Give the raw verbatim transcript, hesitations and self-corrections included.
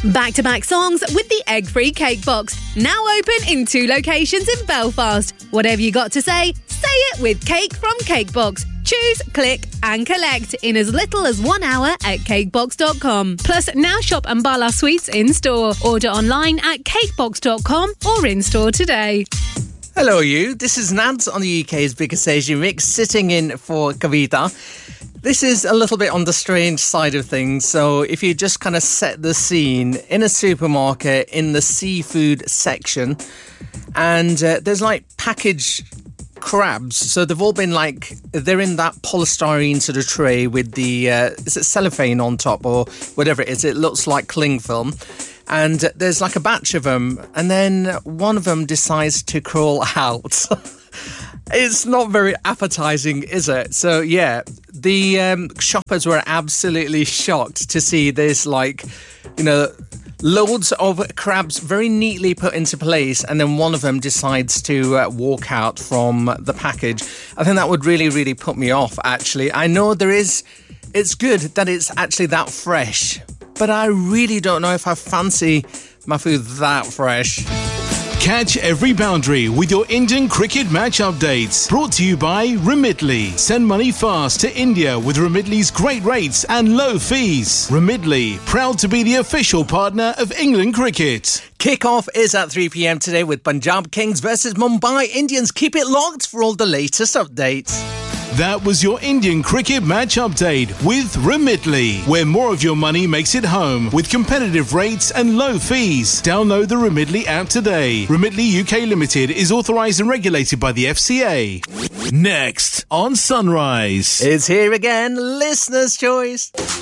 Back-to-back songs with the egg-free cake box. Now open in two locations in Belfast. Whatever you got to say, say it with Cake from Cakebox. Choose, click and collect in as little as one hour at cakebox dot com. Plus, now shop Ambala Sweets in-store. Order online at cakebox dot com or in-store today. Hello you, this is Nads on the U K's biggest Asian mix, sitting in for Kavita. This is a little bit on the strange side of things, so if you just kind of set the scene in a supermarket in the seafood section, and uh, there's like packaged crabs, so they've all been like, they're in that polystyrene sort of tray with the, uh, is it cellophane on top or whatever it is, it looks like cling film. And there's like a batch of them, and then one of them decides to crawl out. It's not very appetizing, is it? So, yeah, the um, shoppers were absolutely shocked to see this, like, you know, loads of crabs very neatly put into place, and then one of them decides to uh, walk out from the package. I think that would really, really put me off, actually. I know there is, it's good that it's actually that fresh, but I really don't know if I fancy my food that fresh. Catch every boundary with your Indian cricket match updates. Brought to you by Remitly. Send money fast to India with Remitly's great rates and low fees. Remitly, proud to be the official partner of England cricket. Kick-off is at three p.m. today with Punjab Kings versus Mumbai Indians. Keep it locked for all the latest updates. That was your Indian cricket match update with Remitly, where more of your money makes it home with competitive rates and low fees. Download the Remitly app today. Remitly U K Limited is authorised and regulated by the F C A. Next on Sunrise. It's here again, listener's choice.